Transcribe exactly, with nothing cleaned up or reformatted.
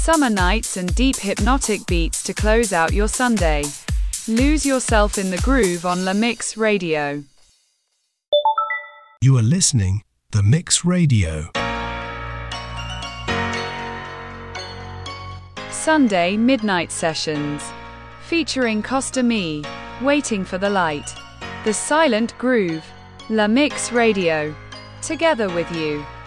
Summer nights and deep hypnotic beats to close out your Sunday. Lose yourself in the groove on La Mix Radio. You are listening The Mix Radio. Sunday Midnight Sessions. Featuring Costa Me, Waiting for the Light. The Silent Groove. La Mix Radio. Together with you.